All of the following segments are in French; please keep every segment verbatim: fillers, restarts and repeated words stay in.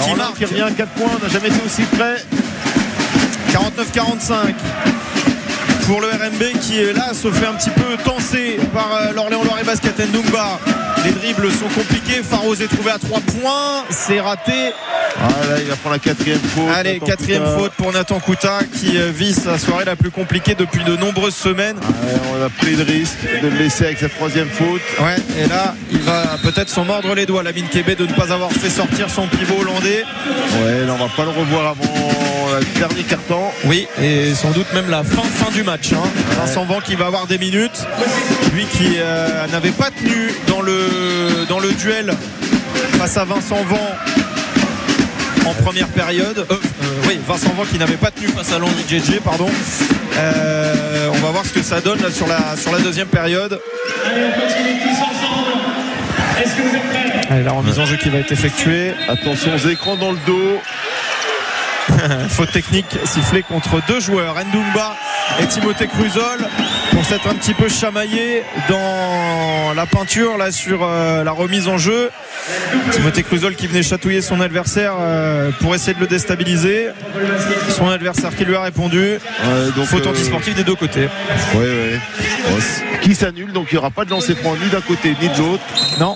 qui marque. Qui revient à quatre points, on n'a jamais été aussi près. quarante-neuf quarante-cinq pour le R M B qui est là, se fait un petit peu tenser par euh, l'Orléans Loiret Basket. Ndumba, les dribbles sont compliqués. Farouz est trouvé à trois points, c'est raté. Ah là, il va prendre la quatrième faute. Allez, Nathan quatrième Kouta. faute pour Nathan Kouta qui euh, vit sa soirée la plus compliquée depuis de nombreuses semaines. Ouais, on a pris le risque de le laisser avec sa troisième faute. Ouais, et là, il va peut-être s'en mordre les doigts, Lamine Kébé, de ne pas avoir fait sortir son pivot hollandais. Ouais, là, on va pas le revoir avant le dernier quart-temps. Oui, et sans doute même la fin, fin du match. Hein. Ouais. Vincent Van qui va avoir des minutes. Lui qui euh, n'avait pas tenu dans le, dans le duel face à Vincent Van en première période. Euh, euh, oui, Vincent Van qui n'avait pas tenu face à Landry J J, pardon. Euh, on va voir ce que ça donne là, sur, la, sur la deuxième période. Allez, on continue tous ensemble. Est-ce que vous êtes prêts? Allez, la remise en jeu qui va être effectuée. Attention aux écrans dans le dos. Faute technique sifflée contre deux joueurs, Ndumba et Timothée Cruzol, pour s'être un petit peu chamaillé dans la peinture là sur euh, la remise en jeu. Timothée Cruzol qui venait chatouiller son adversaire euh, pour essayer de le déstabiliser. Son adversaire qui lui a répondu. Ouais, donc, faute euh... antisportive des deux côtés. Ouais, ouais. Ouais, qui s'annule, donc il n'y aura pas de lancer franc ni d'un côté ni de l'autre. Non.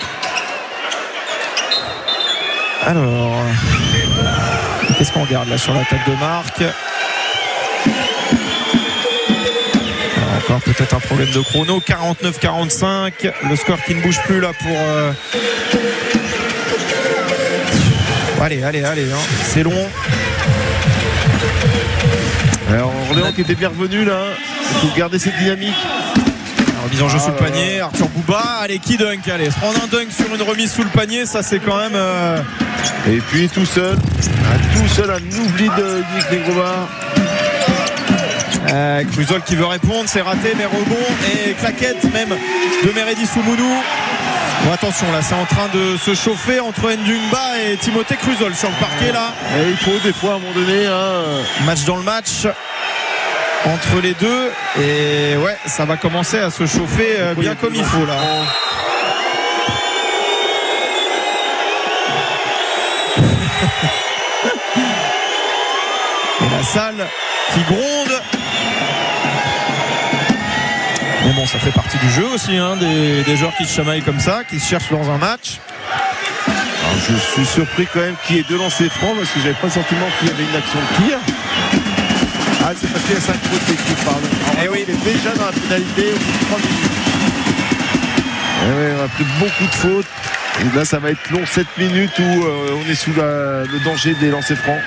Alors, qu'est-ce qu'on regarde là sur la table de marque? Alors, encore peut-être un problème de chrono. quarante-neuf quarante-cinq, le score qui ne bouge plus là pour euh... allez allez allez hein. C'est long. Alors Orléans qui était bien revenu là, il faut garder cette dynamique. Remise en jeu ah, sous le panier, Arthur Bouba, allez qui dunk, allez se prendre un dunk sur une remise sous le panier, ça c'est quand même euh... et puis tout seul tout seul un oubli de Nick Negrobar. Euh, Cruzol qui veut répondre, c'est raté, mais rebond et claquette même de Meredi Soumounou. Bon, attention là, c'est en train de se chauffer entre Ndumba et Timothée Cruzol sur le parquet là. Et il faut des fois à un moment donné hein... match dans le match entre les deux, et ouais, ça va commencer à se chauffer euh, bien comme il faut là. Et la salle qui gronde. Mais bon, ça fait partie du jeu aussi, hein, des, des joueurs qui se chamaillent comme ça, qui se cherchent dans un match. Alors, je suis surpris quand même qu'il y ait deux lancers francs, parce que j'avais pas le sentiment qu'il y avait une action de tir. Ah, c'est parce qu'il y a cinq fautes d'équipe, pardon. Alors, eh oui. Il est déjà dans la pénalité au bout de trois minutes. Eh oui, on a pris beaucoup de fautes. Et là, ça va être long, sept minutes où euh, on est sous la, le danger des lancers francs.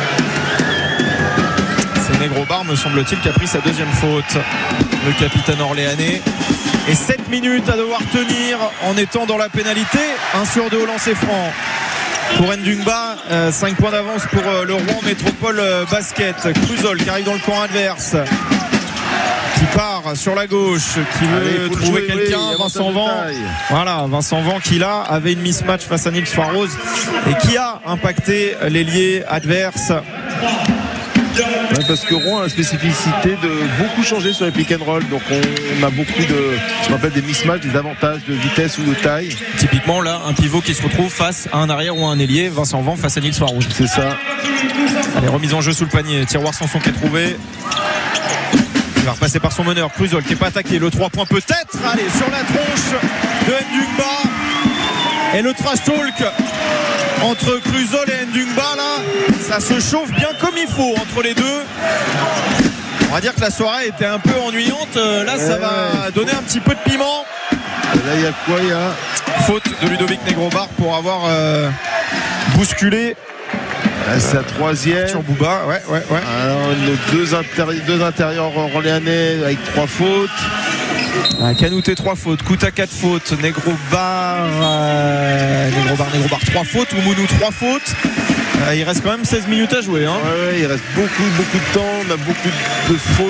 C'est Negrobar, me semble-t-il, qui a pris sa deuxième faute, le capitaine orléanais. Et sept minutes à devoir tenir en étant dans la pénalité. un sur deux au lancer franc pour Ndumba, euh, cinq points d'avance pour euh, le Rouen Métropole euh, Basket. Cruzol qui arrive dans le camp adverse, qui part sur la gauche, qui veut Allez, trouver jouer, quelqu'un. oui, Vincent Van, voilà, Vincent Van qui là avait une mismatch face à Nils Farouz et qui a impacté l'ailier adverse. Ouais, parce que Rouen a la spécificité de beaucoup changer sur les pick and roll, donc on, on a beaucoup de, je m'appelle des mismatchs, des avantages de vitesse ou de taille. Typiquement là, un pivot qui se retrouve face à un arrière ou à un ailier. Vincent Van face à Nils Farouz. C'est ça. Allez, remise en jeu sous le panier. Tiroir Sanson qui est trouvé. Il va repasser par son meneur. Cruzol qui n'est pas attaqué. Le trois points peut-être. Allez, sur la tronche de Ndumba. Et le trash talk entre Cruzol et Ndumba là, ça se chauffe bien comme il faut entre les deux. On va dire que la soirée était un peu ennuyante. Là, ouais, ça va ouais. donner un petit peu de piment. Et là, il y a quoi il y a faute de Ludovic Negrobar pour avoir euh, bousculé. Là, c'est la troisième. Sur Bouba, ouais, ouais, ouais. Alors, nos deux, intérie- deux intérieurs orléanais avec trois fautes. Ah, Canouté trois fautes, Kouta quatre fautes, Negrobar, euh, Negrobar, Negrobar trois fautes, Oumounou trois fautes. Euh, il reste quand même seize minutes à jouer. Hein. Ouais, ouais, il reste beaucoup, beaucoup de temps. On a beaucoup de, de fautes.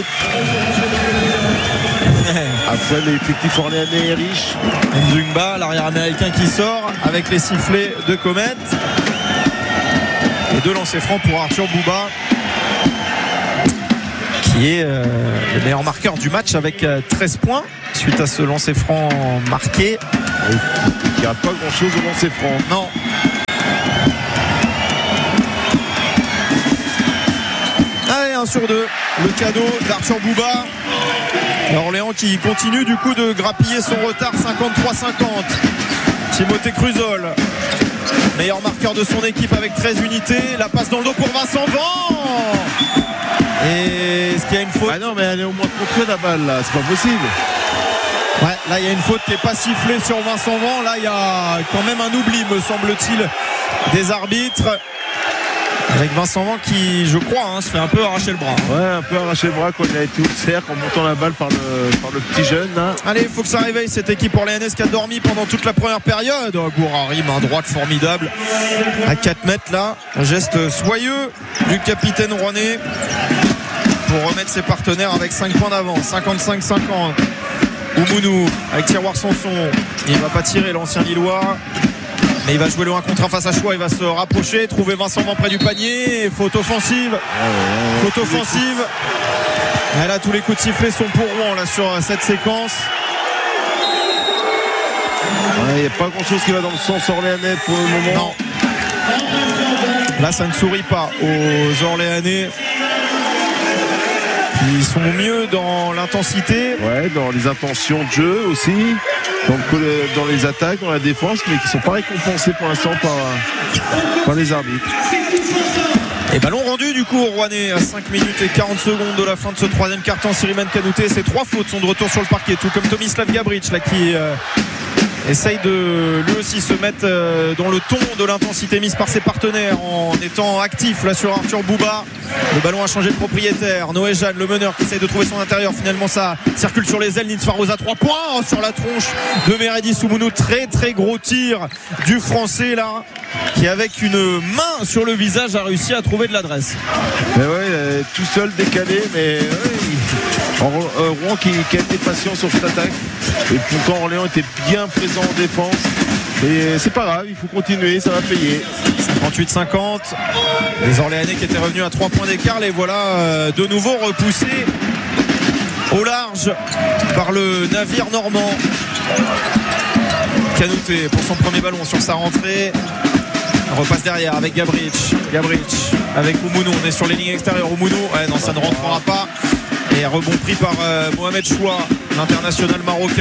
Après, l'effectif orléanais est riche. Ndumba, l'arrière américain qui sort avec les sifflets de Comet. Et deux lancers francs pour Arthur Bouba, qui est euh, le meilleur marqueur du match avec euh, treize points suite à ce lancer franc marqué. Il n'y a pas grand chose au lancer franc. Non. sur deux. Le cadeau d'Arthur Bouba. Orléans qui continue du coup de grappiller son retard, cinquante-trois cinquante. Timothée Cruzol, meilleur marqueur de son équipe avec treize unités. La passe dans le dos pour Vincent Van. Et est-ce qu'il y a une faute? Ah non, mais elle est au moins contrée la balle là, c'est pas possible. Ouais, là il y a une faute qui n'est pas sifflée sur Vincent Van. Là il y a quand même un oubli, me semble-t-il, des arbitres. Avec Vincent Van qui, je crois, hein, se fait un peu arracher le bras. Ouais, un peu arraché le bras quand il a été au cercle en montant la balle par le, par le petit jeune là. Allez, il faut que ça réveille cette équipe orléanaise qui a dormi pendant toute la première période. Gourari, main droite formidable à quatre mètres là. Un geste soyeux du capitaine rouennais pour remettre ses partenaires avec cinq points d'avance. cinquante-cinq cinquante. Oumounou avec Tiroir Sanson. Il ne va pas tirer, l'ancien Lillois. Mais il va jouer le un contre un face à Choix. Il va se rapprocher, trouver Vincent Van près du panier. Faute offensive. Faute offensive. Et là, tous les coups de sifflet sont pour Rouen là, sur cette séquence. Il n'y a pas grand chose qui va dans le sens orléanais pour le moment. Non. Là, ça ne sourit pas aux Orléanais. Ils sont mieux dans l'intensité. Ouais, dans les intentions de jeu aussi. Donc dans les attaques, dans la défense, mais qui ne sont pas récompensés pour l'instant par, par les arbitres. Et ballon rendu du coup au Rouennais à cinq minutes et quarante secondes de la fin de ce troisième quart-temps. Siriman Kanouté, ses trois fautes sont de retour sur le parquet, tout comme Tomislav Gabric là qui euh, essaye de lui aussi se mettre euh, dans le ton de l'intensité mise par ses partenaires en étant actif là sur Arthur Bouba. Le ballon a changé de propriétaire. Noé Jeanne, le meneur qui essaye de trouver son intérieur. Finalement ça circule sur les ailes. Nils Farouz à trois points oh, sur la tronche de Meredith Oumounou. Très très gros tir du français là, qui avec une main sur le visage a réussi à trouver de l'adresse. Mais ouais, euh, tout seul décalé, mais ouais, en, euh, Rouen qui, qui a été patient sur cette attaque. Et pourtant Orléans était bien présent en défense. Et c'est pas grave, il faut continuer, ça va payer. cinquante-huit cinquante. Les Orléanais qui étaient revenus à trois points d'écart, les voilà euh, de nouveau repoussés au large par le navire normand. Kanouté pour son premier ballon sur sa rentrée. On repasse derrière avec Gabric. Gabric avec Oumounou. On est sur les lignes extérieures. Oumounou, ouais, non, ça ne rentrera pas. Et rebond pris par euh, Mohamed Choua, l'international marocain.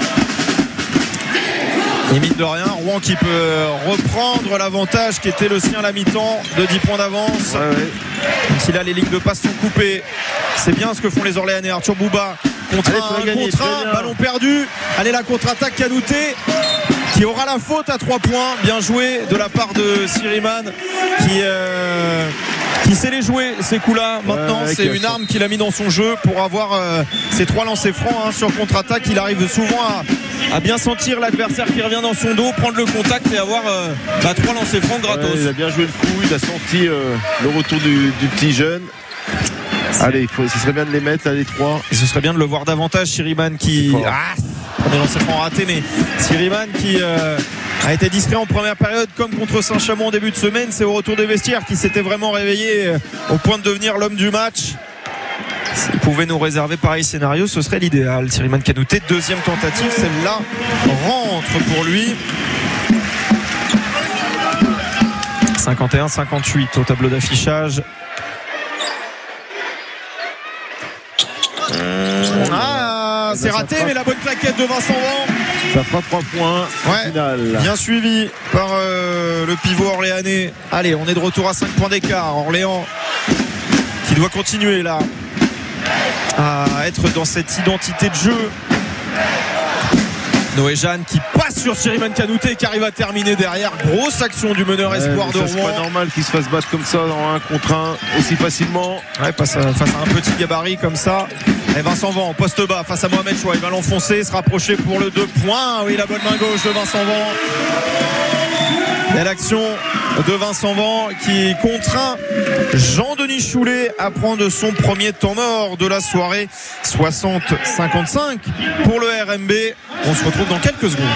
Et mine de rien, Rouen qui peut reprendre l'avantage qui était le sien à la mi-temps de dix points d'avance. Ouais, ouais. Même si là les lignes de passe sont coupées. C'est bien ce que font les Orléanais. Arthur Bouba contre Allez, un, gagner, contre un ballon perdu. Allez, la contre-attaque Kanouté qui aura la faute à trois points. Bien joué de la part de Siriman qui, euh, qui sait les jouer ces coups-là. Maintenant, ouais, c'est une arme qu'il a mis dans son jeu pour avoir euh, ses trois lancers francs hein, sur contre-attaque. Il arrive souvent à, à bien sentir l'adversaire qui revient dans son dos, prendre le contact et avoir euh, bah, trois lancers francs gratos. Ouais, il a bien joué le coup, il a senti euh, le retour du, du petit jeune. Allez, il faut, ce serait bien de les mettre là, les trois. Et ce serait bien de le voir davantage, Siriman qui. Ah, on est lancé franc raté, mais Siriman qui euh, a été discret en première période, comme contre Saint-Chamond en début de semaine. C'est au retour des vestiaires qui s'était vraiment réveillé euh, au point de devenir l'homme du match. S'il pouvait nous réserver pareil scénario, ce serait l'idéal. Siriman Kanouté, deuxième tentative, celle-là rentre pour lui. cinquante et un cinquante-huit au tableau d'affichage. Ah, c'est raté, mais la bonne claquette de Vincent Van. Ça fera trois points ouais, au final. Bien suivi par euh, le pivot orléanais. Allez, on est de retour à cinq points d'écart. Orléans qui doit continuer là à être dans cette identité de jeu. Noé Jeanne qui passe sur Siriman Kanouté qui arrive à terminer derrière. Grosse action du meneur ouais, espoir de Rouen. C'est pas normal qu'il se fasse battre comme ça dans un contre un aussi facilement. Ouais, face à, face à un petit gabarit comme ça. Et Vincent Van, poste bas face à Mohamed Choua. Il va l'enfoncer, se rapprocher pour le deux points. Oui, la bonne main gauche de Vincent Van. Belle action de Vincent Van qui contraint Jean-Denis Choulet à prendre son premier temps mort de la soirée. soixante cinquante-cinq pour le R M B. On se retrouve dans quelques secondes.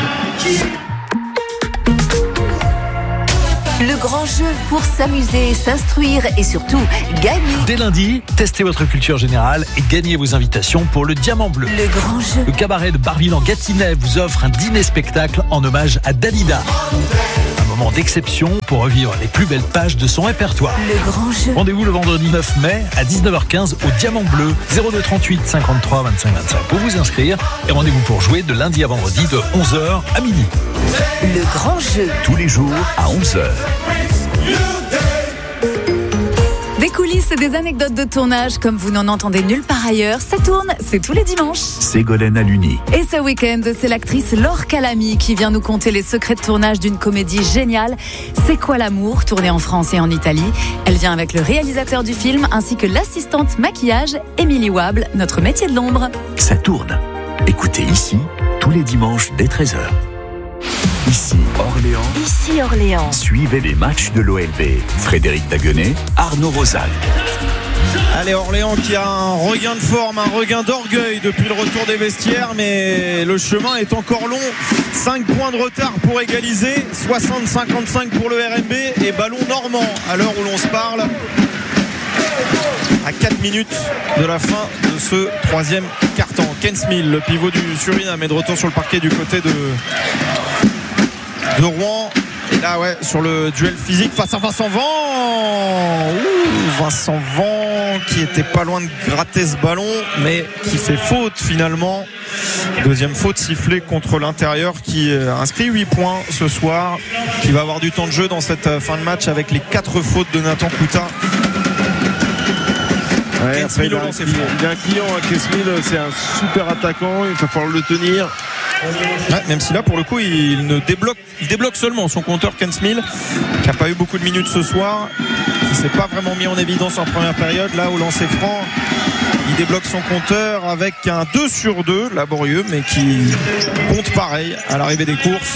Le grand jeu pour s'amuser, s'instruire et surtout gagner. Dès lundi, testez votre culture générale et gagnez vos invitations pour le Diamant Bleu. Le grand jeu. Le cabaret de Barville en Gâtinais vous offre un dîner-spectacle en hommage à Dalida. Un moment d'exception pour revivre les plus belles pages de son répertoire. Le grand jeu. Rendez-vous le vendredi neuf mai à dix-neuf heures quinze au Diamant Bleu, zéro deux trente-huit cinquante-trois vingt-cinq vingt-cinq pour vous inscrire. Et rendez-vous pour jouer de lundi à vendredi de onze heures à midi. Le grand jeu. Tous les jours à onze heures. Des coulisses et des anecdotes de tournage comme vous n'en entendez nulle part ailleurs, ça tourne, c'est tous les dimanches. Ségolène Aluni. Et ce week-end, c'est l'actrice Laure Calamy qui vient nous conter les secrets de tournage d'une comédie géniale, C'est quoi l'amour, tournée en France et en Italie. Elle vient avec le réalisateur du film ainsi que l'assistante maquillage, Émilie Wable, notre métier de l'ombre. Ça tourne. Écoutez ici, tous les dimanches dès treize heures. Ici, Orléans. Ici Orléans. Suivez les matchs de l'O L B. Frédéric Daguenet, Arnaud Rosal. Allez, Orléans qui a un regain de forme, un regain d'orgueil depuis le retour des vestiaires, mais le chemin est encore long. cinq points de retard pour égaliser, soixante cinquante-cinq pour le R M B et ballon normand à l'heure où l'on se parle. À quatre minutes de la fin de ce troisième quart-temps. Ken Smith, le pivot du Suriname, est de retour sur le parquet du côté de, de Rouen. Et là, ouais, sur le duel physique face à Vincent Van. Ouh, Vincent Van qui était pas loin de gratter ce ballon, mais qui fait faute finalement. Deuxième faute sifflée contre l'intérieur qui inscrit huit points ce soir, qui va avoir du temps de jeu dans cette fin de match avec les quatre fautes de Nathan Couta. Ouais, après, il, a un, il a un client à Kesmil, c'est un super attaquant, il va falloir le tenir. Ouais, même si là pour le coup il ne débloque, il débloque seulement son compteur Ken Smith, qui n'a pas eu beaucoup de minutes ce soir, qui s'est pas vraiment mis en évidence en première période. Là au lancer franc il débloque son compteur avec un deux sur deux laborieux, mais qui compte pareil à l'arrivée des courses.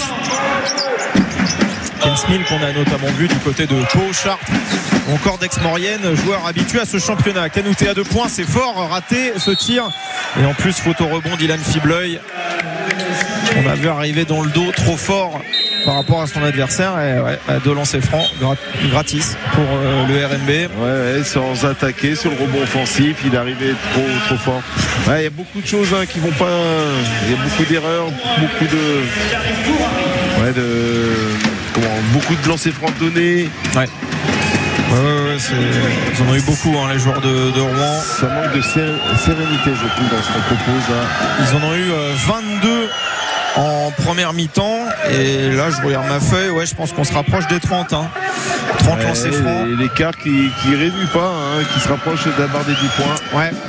Ken Smith qu'on a notamment vu du côté de Pau, Chartres ou encore d'Aix-Maurienne, joueur habitué à ce championnat. Canouté à deux points, c'est fort, raté ce tir, et en plus faute au rebond d'Ilan Fibleuil. On a vu arriver dans le dos trop fort par rapport à son adversaire, et ouais, deux lancers francs gratis pour euh, le R M B. Ouais, ouais, sans attaquer sur le rebond offensif, il est arrivé trop, trop fort. Ouais, il y a beaucoup de choses hein, qui vont pas. Il y a beaucoup d'erreurs, beaucoup de. Ouais, de. Comment, beaucoup de lancers francs donnés. Ouais. Ouais, ouais, ouais, c'est... Ils en ont eu beaucoup, hein, les joueurs de, de Rouen. Ça manque de sérénité, je trouve, dans ce qu'on propose. Hein. Ils en ont eu euh, vingt-deux en première mi-temps. Et là, je regarde ma feuille. Ouais, je pense qu'on se rapproche des trente. Hein. trente ouais, lancers francs. Et l'écart qui ne réduit pas, hein, qui se rapproche de la barre des dix points. Ouais.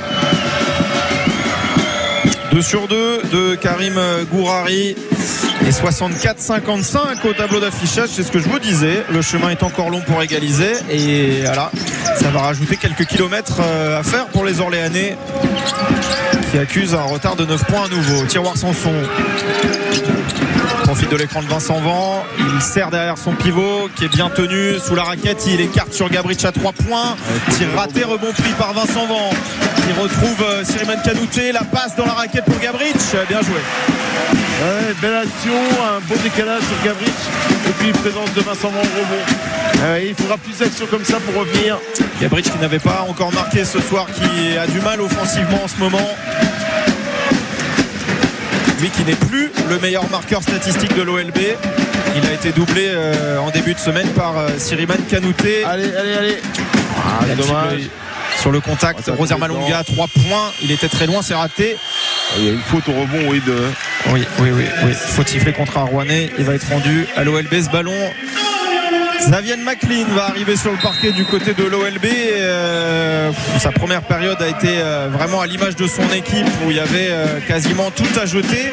deux sur deux de Karim Gourari. Et soixante-quatre cinquante-cinq au tableau d'affichage, c'est ce que je vous disais. Le chemin est encore long pour égaliser. Et voilà, ça va rajouter quelques kilomètres à faire pour les Orléanais, qui accusent un retard de neuf points à nouveau. Tiroir Sanson profite de l'écran de Vincent Van. Il serre derrière son pivot qui est bien tenu sous la raquette. Il écarte sur Gabrich à trois points. Tir raté, rebond pris par Vincent Van, qui retrouve Siriman Kanouté. La passe dans la raquette pour Gabrich. Bien joué. Ouais, belle action, un beau décalage sur Gabrich. Et puis présence de Vincent Van au rebond. Euh, il faudra plus d'actions comme ça pour revenir. Gabrich qui n'avait pas encore marqué ce soir, qui a du mal offensivement en ce moment. Lui qui n'est plus le meilleur marqueur statistique de l'O L B. Il a été doublé euh, en début de semaine par euh, Siriman Kanouté. Allez, allez, allez. Ah, il dommage. Sur le contact, ah, Roser Malonga, trois points. Il était très loin, c'est raté. Il y a une faute au rebond, oui. De... Oui, oui, oui, oui. Faute sifflée contre un Rouennais. Il va être rendu à l'O L B ce ballon. Xavier McLean va arriver sur le parquet du côté de l'O L B. Euh, sa première période a été euh, vraiment à l'image de son équipe, où il y avait euh, quasiment tout à jeter.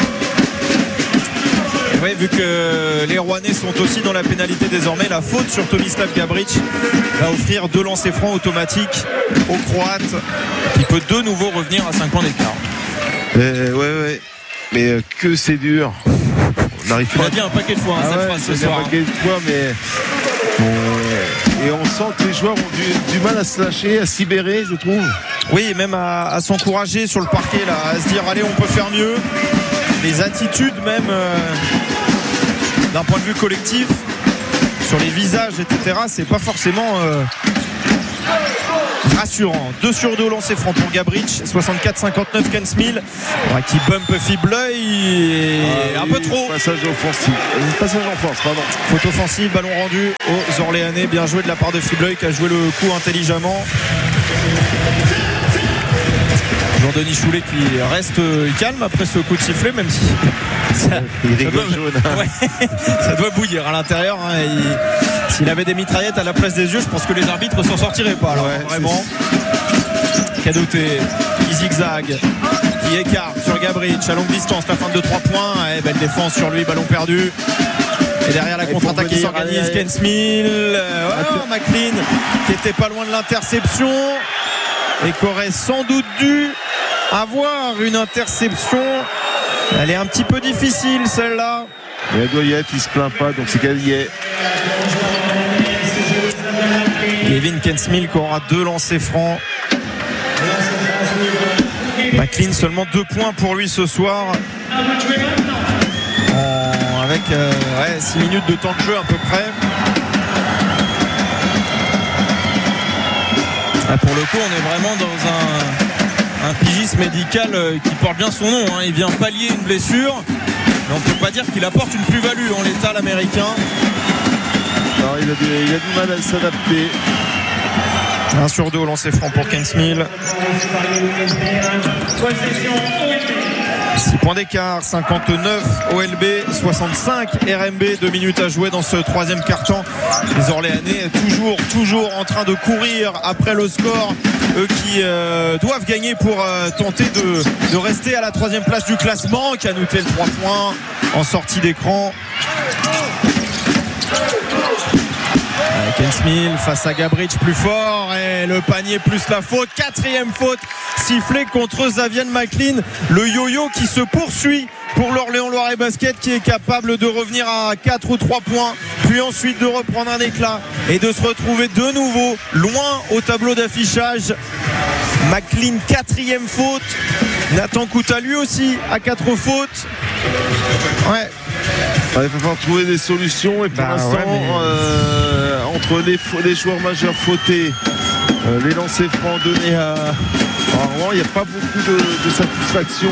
Et ouais, vu que les Rouennais sont aussi dans la pénalité désormais, la faute sur Tomislav Gabrich va offrir deux lancers francs automatiques au Croate, qui peut de nouveau revenir à cinq points d'écart. Euh, ouais, ouais. Mais euh, que c'est dur. On n'arrive pas. On a dit un paquet de fois hein, ah cette ouais, phrase ce soir. Un paquet de fois, mais euh, et on sent que les joueurs ont du, du mal à se lâcher, à se libérer, je trouve. Oui, même à, à s'encourager sur le parquet là, à se dire allez, on peut faire mieux. Les attitudes même euh, d'un point de vue collectif, sur les visages, et cetera. C'est pas forcément. Euh, rassurant. deux sur deux au lancer franc pour Gabrich, soixante-quatre cinquante-neuf Ken Smith ouais, qui bump Fibloy et ah, un oui, peu trop. Passage offensif. Passage en force, pardon. Faute offensive, ballon rendu aux Orléanais. Bien joué de la part de Fibloy qui a joué le coup intelligemment. Jean-Denis Choulet qui reste calme après ce coup de sifflet, même si ça, il ça, doit, jaune. Ouais, ça doit bouillir à l'intérieur. Hein, il, s'il avait des mitraillettes à la place des yeux, je pense que les arbitres s'en sortiraient pas. Alors, ouais, vraiment. Canouté qui zigzag, qui écarte sur Gabrich à longue distance, la fin de trois points. Et belle défense sur lui, ballon perdu. Et derrière la contre-attaque qui s'organise, Ken Smith, euh, oh, McLean qui était pas loin de l'interception et qui aurait sans doute dû avoir une interception. Elle est un petit peu difficile celle-là. Mais Doyette il se plaint pas, donc c'est Gallier. Kevin Ken Smith qui aura deux lancers francs. McLean seulement deux points pour lui ce soir. En, avec euh, ouais, six minutes de temps de jeu à peu près. Ah, pour le coup on est vraiment dans un, un pigiste médical qui porte bien son nom. Hein. Il vient pallier une blessure. Mais on ne peut pas dire qu'il apporte une plus-value en l'état l'américain. Alors, il, a du, il a du mal à s'adapter. un sur deux au lancer franc pour Ken Smith. six points d'écart, cinquante-neuf O L B, soixante-cinq R M B, deux minutes à jouer dans ce troisième quart-temps. Les Orléanais toujours, toujours en train de courir après le score. Eux qui euh, doivent gagner pour euh, tenter de, de rester à la troisième place du classement. Canouté le trois points en sortie d'écran. Ken Smith face à Gabrich plus fort et le panier plus la faute, quatrième faute sifflée contre Xavier McLean, le yo-yo qui se poursuit pour l'Orléans Loiret Basket qui est capable de revenir à quatre ou trois points puis ensuite de reprendre un éclat et de se retrouver de nouveau loin au tableau d'affichage. McLean quatrième faute, Nathan Kouta lui aussi à quatre fautes. Ouais. Il va falloir trouver des solutions et pour bah l'instant ouais, mais... euh, entre les, les joueurs majeurs fautés, euh, les lancers francs donnés à Rouen, il n'y a pas beaucoup de, de satisfaction.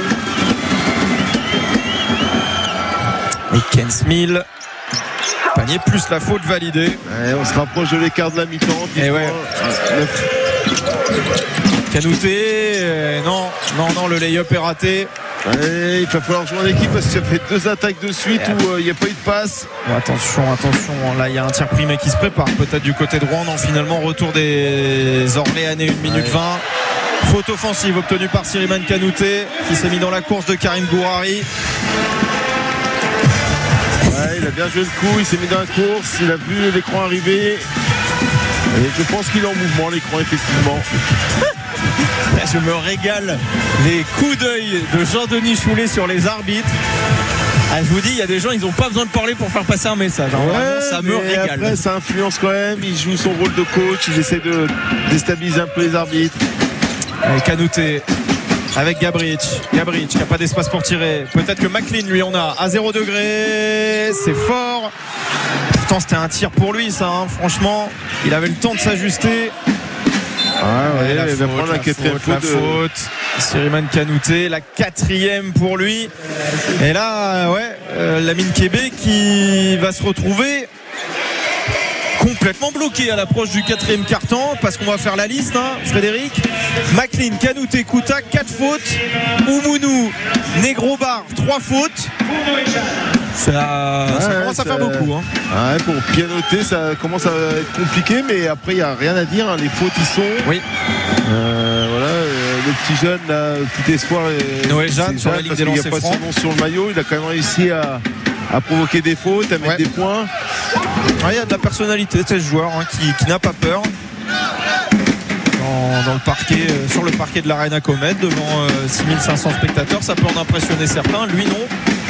Et Ken Smith, panier plus la faute validée. Ouais, on se rapproche de l'écart de la mi-temps. Et ouais. Canouté, euh, non, non, non, le lay-up est raté. Ouais, il va falloir jouer en équipe parce que ça fait deux attaques de suite où il euh, n'y a pas eu de passe. Oh, attention, attention, là il y a un tir primé qui se prépare peut-être du côté de Rouen. Non, finalement retour des Orléanais, une minute ouais. vingt. Faute offensive obtenue par Siriman Canouté qui s'est mis dans la course de Karim Gourari. Ouais, il a bien joué le coup, il s'est mis dans la course, il a vu l'écran arriver. Et je pense qu'il est en mouvement l'écran effectivement. Je me régale les coups d'œil de Jean-Denis Choulet sur les arbitres. Ah, je vous dis, il y a des gens, ils n'ont pas besoin de parler pour faire passer un message. Hein. Ouais, vraiment, ça me régale. Après, ça influence quand même. Il joue son rôle de coach. Il essaie de déstabiliser un peu les arbitres. Allez, Canouté avec Gabrich. Gabrich qui n'a pas d'espace pour tirer. Peut-être que McLean, lui, en a à zéro degré. C'est fort. Pourtant, c'était un tir pour lui, ça. Hein. Franchement, il avait le temps de s'ajuster. Ah ouais, la il faute, va prendre la quatrième faute. La faute. Siriman Canouté, la quatrième pour lui. Et là, ouais, euh, Lamine Kébé qui va se retrouver complètement bloqué à l'approche du quatrième quart-temps parce qu'on va faire la liste, hein, Frédéric. McLean, Canouté, Kouta, quatre fautes. Oumounou, Negrobar, trois fautes. Ça, ouais, ça commence à faire beaucoup. Hein. Ouais, pour pianoter, ça commence à être compliqué, mais après, il n'y a rien à dire. Hein. Les fautes, ils sont. Oui. Euh, voilà, euh, le petit jeune, là, le petit espoir. Noé Jeanne sur la ligne des lancers francs. Il n'y a pas son nom sur le maillot. Il a quand même réussi à, à provoquer des fautes, à mettre ouais. des points. Ouais, il y a de la personnalité, c'est ce joueur hein, qui, qui n'a pas peur. Dans, dans le parquet, euh, sur le parquet de l'Arena Comet, devant euh, six mille cinq cents spectateurs, ça peut en impressionner certains. Lui, non.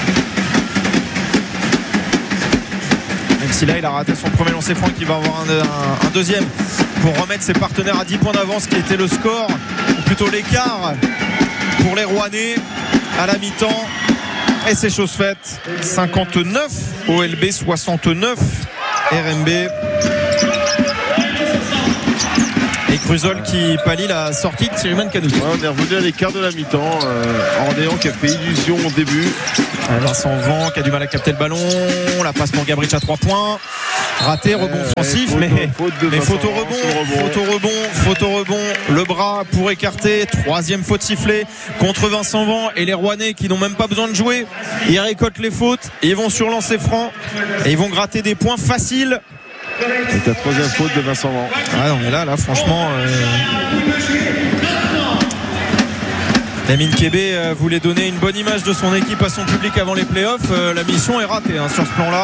Même si là il a raté son premier lancer franc, qui va avoir un, un, un deuxième pour remettre ses partenaires à dix points d'avance, qui était le score ou plutôt l'écart pour les Rouennais à la mi-temps. Et c'est chose faite. Cinquante-neuf O L B, soixante-neuf R M B. Et Et Cruzol qui pallie la sortie de Thierry Mancanou. Ouais, on est revenu à l'écart de la mi-temps. Euh, Orléans qui a fait illusion au début. Vincent Van qui a du mal à capter le ballon. La passe pour Gabriel à trois points. Raté, rebond Euh, offensif, faute, mais, faute de mais Vincent faute au Van, rebond, sur le rebond. faute au rebond, faute au rebond. Le bras pour écarter. Troisième faute sifflée contre Vincent Van. Et les Rouennais qui n'ont même pas besoin de jouer. Ils récoltent les fautes. Et ils vont sur lancer franc. Et ils vont gratter des points faciles. C'est la troisième faute de Vincent Van. Ah non, mais là, là, franchement. Euh... Lamine Kébé euh, voulait donner une bonne image de son équipe à son public avant les playoffs. Euh, la mission est ratée hein, sur ce plan-là.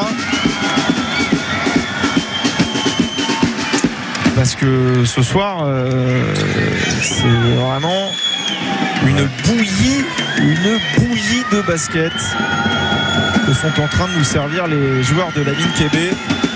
Parce que ce soir, euh, c'est vraiment une bouillie, une bouillie de basket que sont en train de nous servir les joueurs de Lamine Kébé.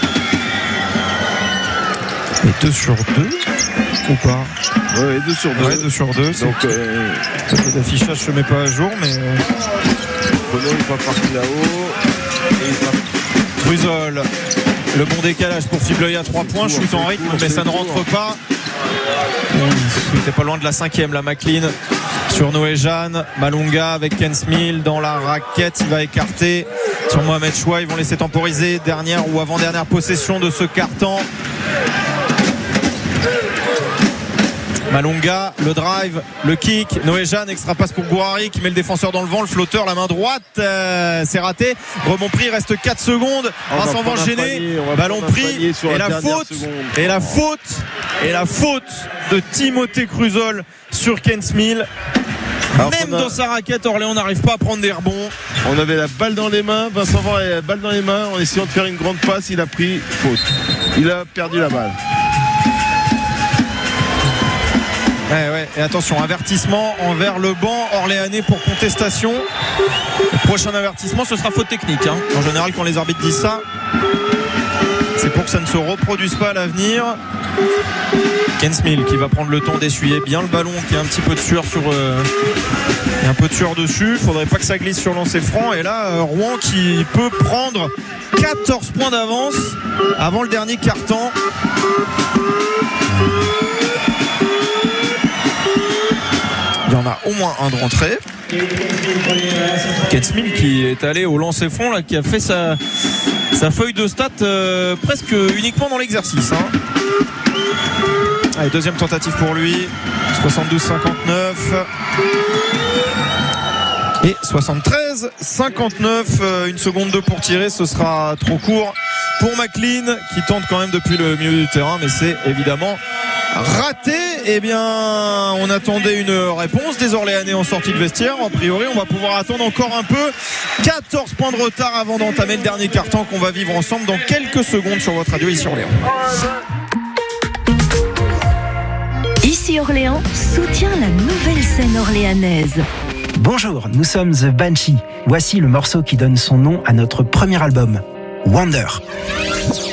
Et deux sur deux ou pas? Ouais, deux sur deux. Ouais, deux sur deux. Donc, euh, l'affichage se met pas à jour, mais. Renaud, il va partir là-haut. Et il va... Cruzol, le bon décalage pour Fibleuil à trois points, shoot en rythme, mais ça ne rentre pas. Il était pas loin de la cinquième, la McLean sur Noé Jeanne. Malonga avec Ken Smith dans la raquette, il va écarter sur Mohamed Choua. Ils vont laisser temporiser dernière ou avant-dernière possession de ce quart-temps. Malonga, le drive, le kick, Noé Jeanne, extra passe pour Gouari qui met le défenseur dans le vent, le flotteur, la main droite, euh, c'est raté. Rebond pris, il reste quatre secondes. Vincent Van gêné, ballon pris et la faute, et la faute, et la faute de Timothée Cruzol sur Ken Smith. Alors même a... dans sa raquette, Orléans n'arrive pas à prendre des rebonds. On avait la balle dans les mains, Vincent Van avait la balle dans les mains en essayant de faire une grande passe, il a pris faute. Il a perdu la balle. Ouais, ouais. Et attention, avertissement envers le banc orléanais pour contestation. Le prochain avertissement, ce sera faute technique hein. En général, quand les arbitres disent ça, c'est pour que ça ne se reproduise pas à l'avenir. Ken Smith qui va prendre le temps d'essuyer bien le ballon, qui a un petit peu de sueur sur euh, il y a un peu de sueur dessus. Faudrait pas que ça glisse sur lancer franc. Et là euh, Rouen qui peut prendre quatorze points d'avance avant le dernier quart-temps. Il y en a au moins un de rentrée. Ken Smith qui est allé au lancer franc là, qui a fait sa, sa feuille de stats euh, presque uniquement dans l'exercice hein. Allez, deuxième tentative pour lui, soixante-douze cinquante-neuf et soixante-treize cinquante-neuf, euh, une seconde deux pour tirer, ce sera trop court pour McLean qui tente quand même depuis le milieu du terrain, mais c'est évidemment raté. Eh bien, on attendait une réponse des Orléanais en sortie de vestiaire. A priori, on va pouvoir attendre encore un peu. quatorze points de retard avant d'entamer le dernier quart-temps qu'on va vivre ensemble dans quelques secondes sur votre radio ici Orléans. Ici Orléans soutient la nouvelle scène orléanaise. Bonjour, nous sommes The Banshee. Voici le morceau qui donne son nom à notre premier album, Wonder.